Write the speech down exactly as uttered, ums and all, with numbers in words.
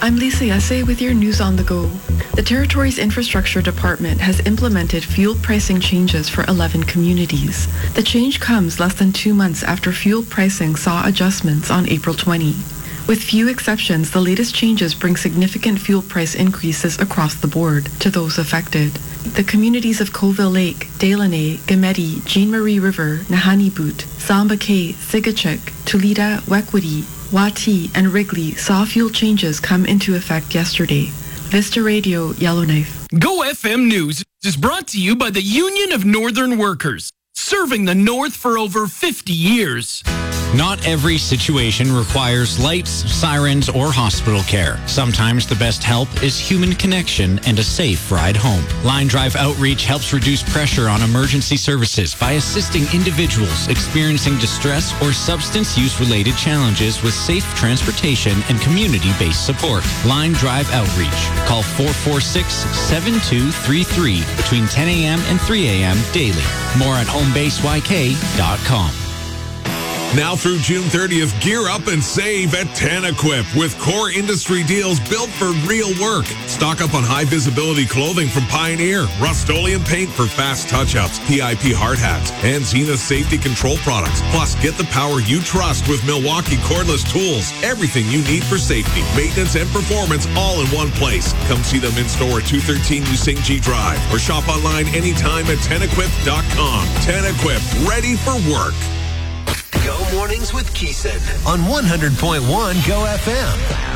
I'm Lisa Yase with your News on the Go. The Territory's Infrastructure Department has implemented fuel pricing changes for eleven communities. The change comes less than two months after fuel pricing saw adjustments on April twentieth. With few exceptions, the latest changes bring significant fuel price increases across the board to those affected. The communities of Coville Lake, Delaunay, Gameti, Jean Marie River, Nahanibut, Samba Cay, Sigachik, Tulita, Wekwudi, Wati, and Wrigley saw fuel changes come into effect yesterday. Vista Radio, Yellowknife. Go F M News is brought to you by the Union of Northern Workers, serving the North for over fifty years. Not every situation requires lights, sirens, or hospital care. Sometimes the best help is human connection and a safe ride home. Line Drive Outreach helps reduce pressure on emergency services by assisting individuals experiencing distress or substance use-related challenges with safe transportation and community-based support. Line Drive Outreach. Call four four six, seven two three three between ten a.m. and three a.m. daily. More at home base y k dot com. Now through June thirtieth, gear up and save at TanEquip with core industry deals built for real work. Stock up on high-visibility clothing from Pioneer, Rust-Oleum paint for fast touch-ups, P I P hard hats, and Zenith safety control products. Plus, get the power you trust with Milwaukee cordless tools. Everything you need for safety, maintenance, and performance all in one place. Come see them in store at two thirteen Usingji Drive or shop online anytime at ten equip dot com. TanEquip, ready for work. Go Mornings with Keeson on one hundred point one Go F M.